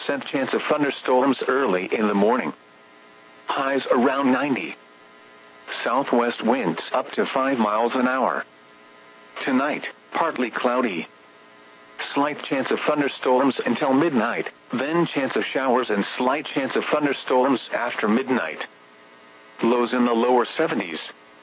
50% chance of thunderstorms early in the morning. Highs around 90. Southwest winds up to 5 miles an hour. Tonight, partly cloudy. Slight chance of thunderstorms until midnight, then chance of showers and slight chance of thunderstorms after midnight. Lows in the lower 70s.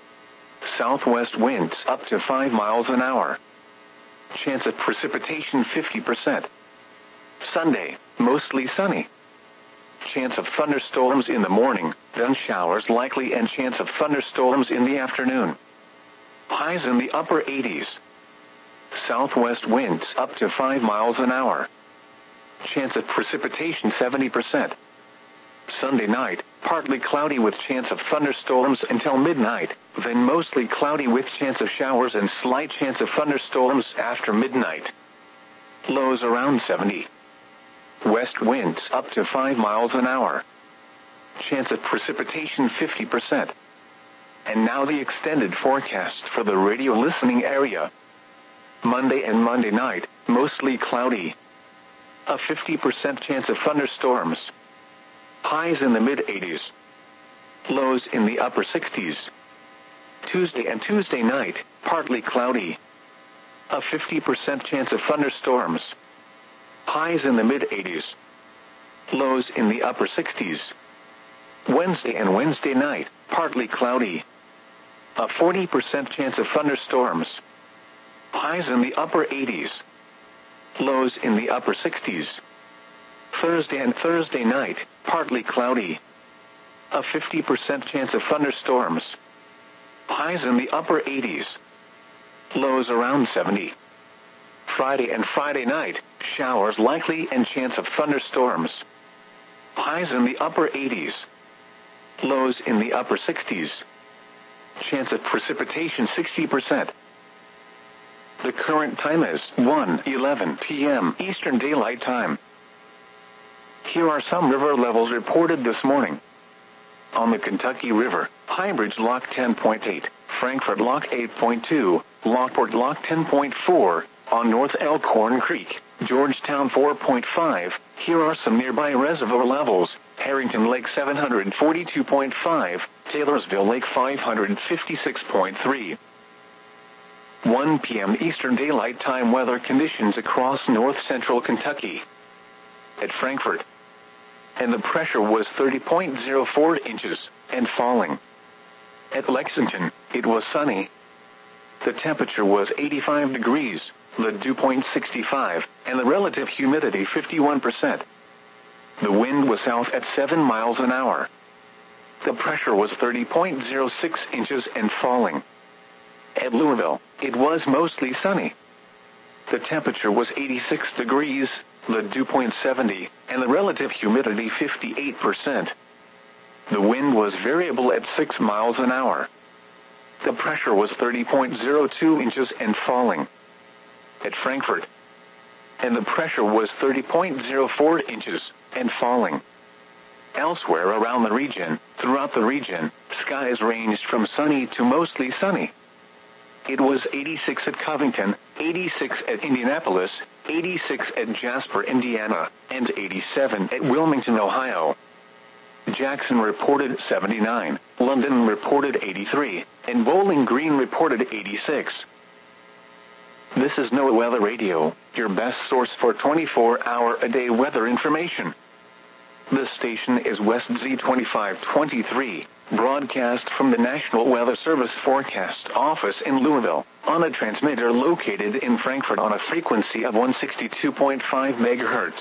Southwest winds up to 5 miles an hour. Chance of precipitation 50%. Sunday, mostly sunny. Chance of thunderstorms in the morning, then showers likely and chance of thunderstorms in the afternoon. Highs in the upper 80s. Southwest winds up to 5 miles an hour. Chance of precipitation 70%. Sunday night, partly cloudy with chance of thunderstorms until midnight, then mostly cloudy with chance of showers and slight chance of thunderstorms after midnight. Lows around 70. West winds up to 5 miles an hour. Chance of precipitation 50%. And now the extended forecast for the radio listening area. Monday and Monday night, mostly cloudy. A 50% chance of thunderstorms. Highs in the mid-80s. Lows in the upper 60s. Tuesday and Tuesday night, partly cloudy. A 50% chance of thunderstorms. Highs in the mid-80s. Lows in the upper 60s. Wednesday and Wednesday night, partly cloudy. A 40% chance of thunderstorms. Highs in the upper 80s. Lows in the upper 60s. Thursday and Thursday night, partly cloudy. A 50% chance of thunderstorms. Highs in the upper 80s. Lows around 70. Friday and Friday night, showers likely and chance of thunderstorms. Highs in the upper 80s. Lows in the upper 60s. Chance of precipitation 60%. The current time is 1:11 p.m. Eastern Daylight Time. Here are some river levels reported this morning. On the Kentucky River, High Bridge Lock 10.8, Frankfort Lock 8.2, Lockport Lock 10.4, on North Elkhorn Creek, Georgetown 4.5. Here are some nearby reservoir levels. Harrington Lake 742.5, Taylorsville Lake 556.3. 1 p.m. Eastern Daylight Time weather conditions across north-central Kentucky. At Frankfort, and the pressure was 30.04 inches, and falling. At Lexington, it was sunny. The temperature was 85 degrees, the dew point 65, and the relative humidity 51%. The wind was south at 7 miles an hour. The pressure was 30.06 inches and falling. At Louisville, it was mostly sunny. The temperature was 86 degrees, the dew point 70, and the relative humidity 58%. The wind was variable at 6 miles an hour. The pressure was 30.02 inches and falling. At Frankfort, and the pressure was 30.04 inches and falling. Elsewhere around the region, throughout the region, skies ranged from sunny to mostly sunny. It was 86 at Covington, 86 at Indianapolis, 86 at Jasper, Indiana, and 87 at Wilmington, Ohio. Jackson reported 79, London reported 83, and Bowling Green reported 86. This is NOAA Weather Radio, your best source for 24-hour-a-day weather information. This station is West Z2523, broadcast from the National Weather Service Forecast Office in Louisville, on a transmitter located in Frankfort on a frequency of 162.5 MHz.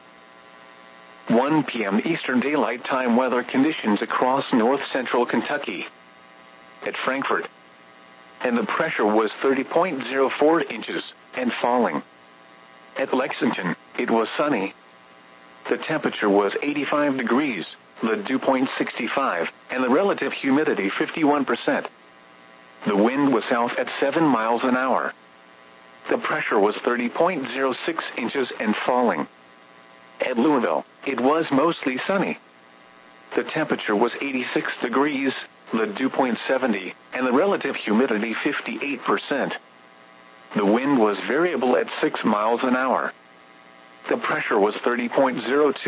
1 p.m. Eastern Daylight Time weather conditions across north-central Kentucky. At Frankfort, and the pressure was 30.04 inches and falling. At Lexington, it was sunny. The temperature was 85 degrees, the dew point 65, and the relative humidity 51%. The wind was south at 7 miles an hour. The pressure was 30.06 inches and falling. At Louisville, it was mostly sunny. The temperature was 86 degrees, the dew point 70, and the relative humidity 58%. The wind was variable at 6 miles an hour. The pressure was 30.02